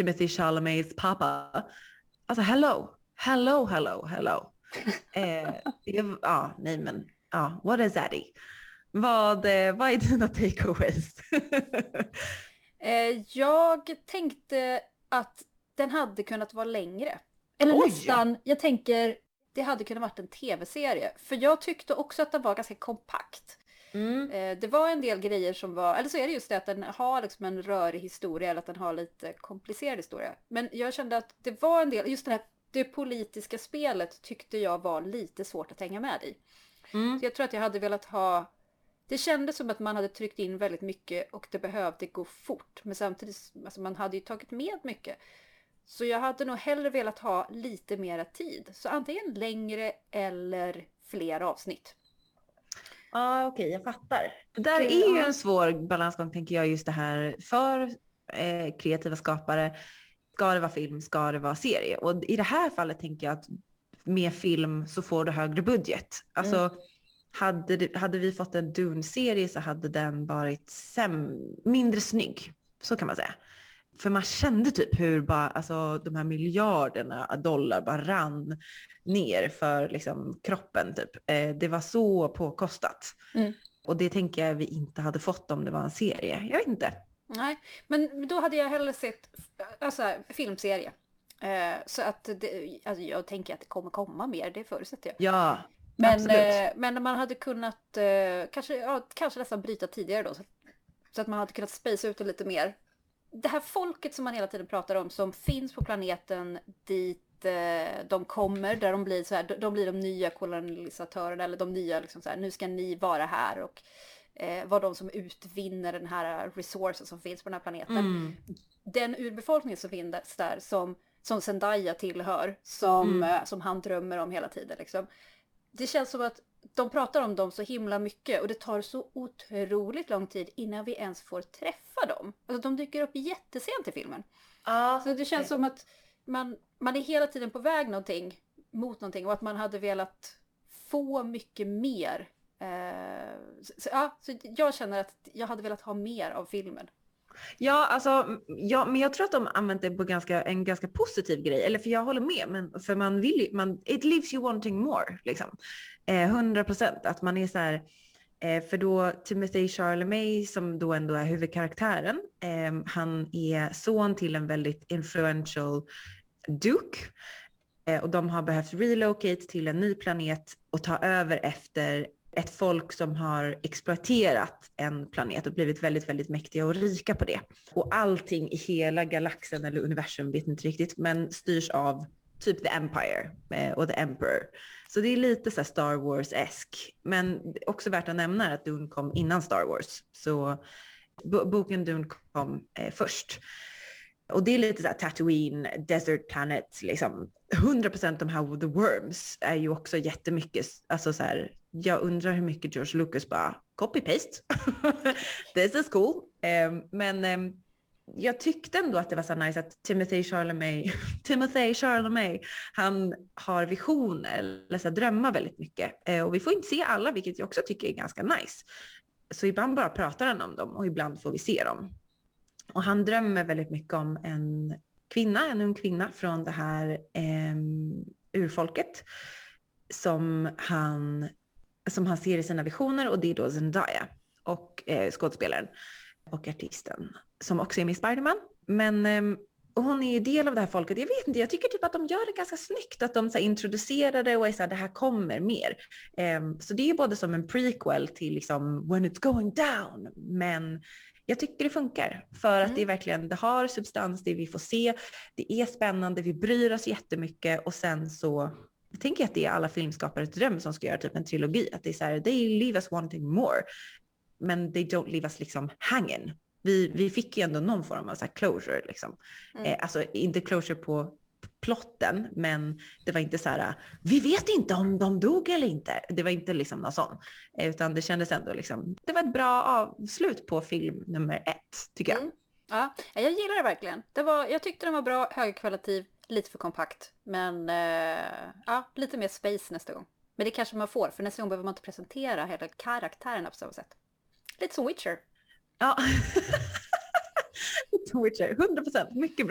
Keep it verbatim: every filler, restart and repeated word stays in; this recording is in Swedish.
Timothy Chalamet's pappa. Alltså hello, hello, hello, hello. eh, jag, ja, nej men, ja, what is that? Vad, eh, vad är dina takeaways? eh, jag tänkte att den hade kunnat vara längre. Eller Oj. nästan, jag tänker det hade kunnat varit en tv-serie. För jag tyckte också att den var ganska kompakt. Mm. Eh, det var en del grejer som var, eller så är det just det att den har liksom en rörig historia eller att den har lite komplicerad historia. Men jag kände att det var en del, just det här, det politiska spelet tyckte jag var lite svårt att hänga med i. Mm. Så jag tror att jag hade velat ha, det kändes som att man hade tryckt in väldigt mycket och det behövde gå fort. Men samtidigt, alltså man hade ju tagit med mycket. Så jag hade nog hellre velat ha lite mera tid. Så antingen längre eller fler avsnitt. Ja, ah, okej, okay, jag fattar. Det där är ju en svår balansgång, tänker jag, just det här för eh, kreativa skapare. Ska det vara film, ska det vara serie? Och i det här fallet tänker jag att med film så får du högre budget. Alltså, mm. hade, det, hade vi fått en Dune-serie så hade den varit säm, mindre snygg. Så kan man säga. För man kände typ hur bara, alltså, de här miljarderna dollar bara rann ner för liksom, kroppen. Typ. Eh, det var så påkostat. Mm. Och det tänker jag vi inte hade fått om det var en serie. Jag vet inte. Nej, men då hade jag hellre sett alltså, filmserie. Eh, så att det, alltså, jag tänker att det kommer komma mer, det förutsätter jag. Ja, men, eh, men man hade kunnat eh, kanske, ja, kanske nästan bryta tidigare då. Så, så att man hade kunnat space ut det lite mer. Det här folket som man hela tiden pratar om som finns på planeten dit eh, de kommer, där de blir så här, de blir de nya kolonisatörerna eller de nya liksom så här, nu ska ni vara här och eh, vara de som utvinner den här resursen som finns på den här planeten. Mm. Den urbefolkning som finns där som, som Zendaya tillhör, som, mm. eh, som han drömmer om hela tiden liksom. Det känns som att de pratar om dem så himla mycket och det tar så otroligt lång tid innan vi ens får träffa dem. Alltså de dyker upp jättesent i filmen. Ah, så det känns okay. som att man, man är hela tiden på väg någonting, mot någonting och att man hade velat få mycket mer. Eh, så, ja, så jag känner att jag hade velat ha mer av filmen. Ja, alltså, ja, men jag tror att de använt det på ganska, en ganska positiv grej. Eller för jag håller med, men för man vill ju, man, it leaves you wanting more, liksom. hundra procent att man är så här, eh, för då Timothy Chalamet som då ändå är huvudkaraktären, eh, han är son till en väldigt influential duke. Eh, och de har behövt relocate till en ny planet och ta över efter ett folk som har exploaterat en planet och blivit väldigt, väldigt mäktiga och rika på det. Och allting i hela galaxen eller universum, vet inte riktigt, men styrs av typ The Empire eh, och The Emperor. Så det är lite så här Star Wars-esk. Men också värt att nämna att Dune kom innan Star Wars. Så bo- boken Dune kom eh, först. Och det är lite så här Tatooine, Desert Planet, liksom. hundra procent de här The Worms är ju också jättemycket, alltså så här, jag undrar hur mycket George Lucas bara copy-paste. This is cool. Um, men um, jag tyckte ändå att det var så nice att Timothy Chalamet, Timothy Chalamet, han har visioner eller så här, drömmar väldigt mycket. Uh, och vi får inte se alla, vilket jag också tycker är ganska nice. Så ibland bara pratar han om dem och ibland får vi se dem. Och han drömmer väldigt mycket om en kvinna, en ung kvinna från det här eh, urfolket som han, som han ser i sina visioner, och det är då Zendaya och eh, skådespelaren och artisten som också är med i Spider-Man. Men eh, och hon är ju del av det här folket. Jag vet inte, jag tycker typ att de gör det ganska snyggt, att de så här, introducerar det och är så här, det här kommer mer. Eh, så det är ju både som en prequel till liksom when it's going down, men jag tycker det funkar för att mm. det är verkligen, det har substans, det vi får se, det är spännande, vi bryr oss jättemycket, och sen så jag tänker att det är alla filmskapares dröm som ska göra typ en trilogi, att det är så här, they leave us wanting more, men they don't leave us liksom hanging. Vi, vi fick ju ändå någon form av så här closure liksom. Mm. Eh, alltså inte closure på plotten, men det var inte så här, vi vet inte om de dog eller inte. Det var inte liksom någon sån, utan det kändes ändå liksom, det var ett bra avslut på film nummer ett, tycker jag. Mm. Ja, jag gillar det verkligen. Det var, jag tyckte den var bra, högkvalitativ, lite för kompakt, men eh, ja, lite mer space nästa gång. Men det kanske man får, för nästa gång behöver man inte presentera hela karaktärerna på samma sätt. Lite som Witcher. Ja, Witcher, hundra procent, mycket bra.